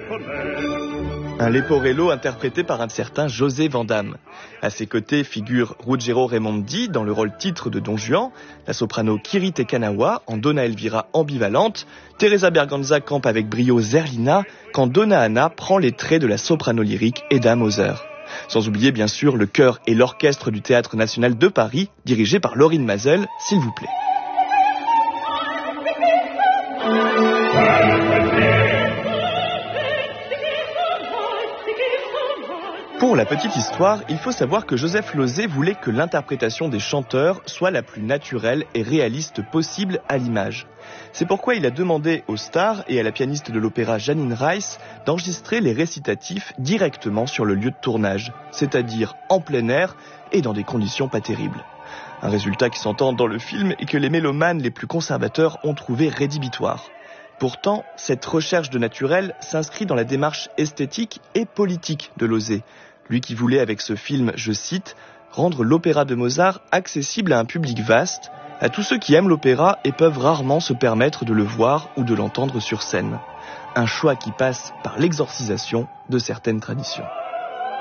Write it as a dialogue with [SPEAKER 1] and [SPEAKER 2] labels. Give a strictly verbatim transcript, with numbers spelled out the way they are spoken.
[SPEAKER 1] Un Leporello interprété par un certain José Van Damme. À ses côtés figure Ruggero Raimondi dans le rôle titre de Don Juan, la soprano Kiri Te Kanawa en Donna Elvira ambivalente, Teresa Berganza campe avec brio Zerlina, quand Donna Anna prend les traits de la soprano lyrique Edda Moser. Sans oublier bien sûr le chœur et l'orchestre du Théâtre National de Paris, dirigé par Laurine Mazel, s'il vous plaît. Pour la petite histoire, il faut savoir que Joseph Losey voulait que l'interprétation des chanteurs soit la plus naturelle et réaliste possible à l'image. C'est pourquoi il a demandé aux stars et à la pianiste de l'opéra Janine Rice d'enregistrer les récitatifs directement sur le lieu de tournage, c'est-à-dire en plein air et dans des conditions pas terribles. Un résultat qui s'entend dans le film et que les mélomanes les plus conservateurs ont trouvé rédhibitoire. Pourtant, cette recherche de naturel s'inscrit dans la démarche esthétique et politique de Losey. Lui qui voulait avec ce film, je cite, « rendre l'opéra de Mozart accessible à un public vaste, à tous ceux qui aiment l'opéra et peuvent rarement se permettre de le voir ou de l'entendre sur scène. » Un choix qui passe par l'exorcisation de certaines traditions.